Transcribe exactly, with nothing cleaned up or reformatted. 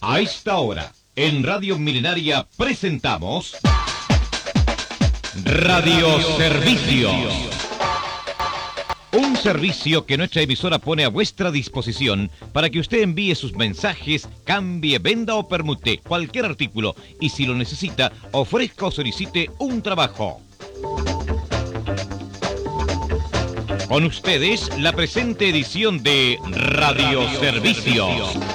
A esta hora, en Radio Milenaria presentamos Radio Servicios. Un servicio que nuestra emisora pone a vuestra disposición para que usted envíe sus mensajes, cambie, venda o permute cualquier artículo y si lo necesita, ofrezca o solicite un trabajo. Con ustedes, la presente edición de Radio Servicios.